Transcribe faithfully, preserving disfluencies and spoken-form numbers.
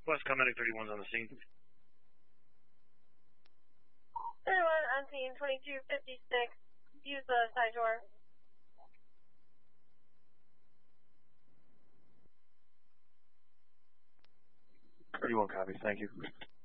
West Comedic thirty-one's on the scene. thirty-one on scene, twenty-two fifty-six. Use the side door. thirty-one copies, thank you.